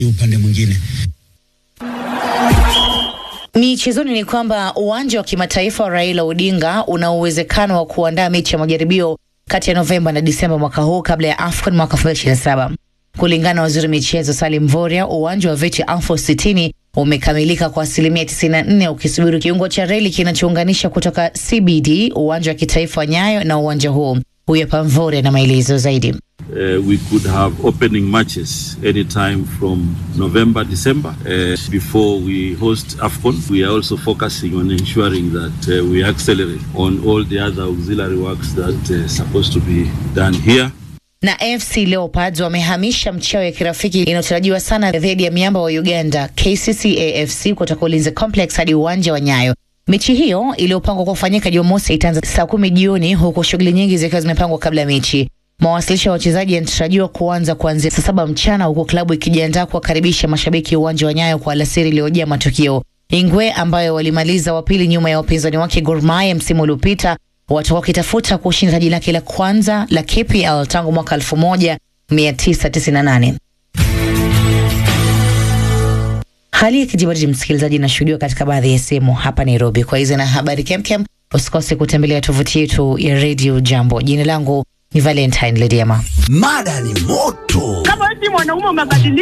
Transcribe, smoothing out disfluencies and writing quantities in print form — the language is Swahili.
upande mwingine. Michezoni ni kwamba uwanja wa kimataifa wa Raila Odinga una uwezekano wa kuandaa mechi ya majaribio kati ya Novemba na Disemba mwaka huu kabla ya AFCON mwaka 2027. Kulingana na waziri michezo Salim Mvurya, uwanja wa viti 60,000 umekamilika kwa 94% ukisubiri kiungo cha reli kinachounganisha kutoka CBD, uwanja wa kitaifa wa Nyayo na uwanja huu. Huyu hapa Mvurya na maelezo zaidi. We could have opening matches anytime from November, December, before we host AFCON. We are also focusing on ensuring that we accelerate on all the other auxiliary works that are supposed to be done here. Na AFC Leopards wamehamisha mchao ya kirafiki inayotarajiwa sana dhidi ya miamba wa Uganda KCCA FC kutoka Ulinzi Complex hadi uwanja wa Nyayo. Mechi hiyo iliyopangwa kufanyika Jumamosi itaanza saa 10 jioni, huku shughuli nyingi zikiwa zimepangwa kabla ya mechi. Mawasilisho ya wachezaji yanatarajiwa kuanza kuanzia saa 7 mchana, huku klabu ikijiandaa kuwakaribisha mashabiki uwanja wa Nyayo kwa alasiri iliyojaa matukio. Ingwe ambayo walimaliza wa pili nyuma ya wapinzani wake Gor Mahia msimu uliopita watakuwa wakitafuta kushinda taji lake la kwanza la KPL tangu mwaka 1998. Hali ya kijibaridi, msikilizaji, inashuhudiwa katika baadhi ya sehemu hapa Nairobi. Kwa hizo na habari kemkem, usikose kutembelea tovuti yetu ya Radio Jambo. Jina langu ni Valentine Lediama. Mada ni moto. Kama eti mwanaume umebadilika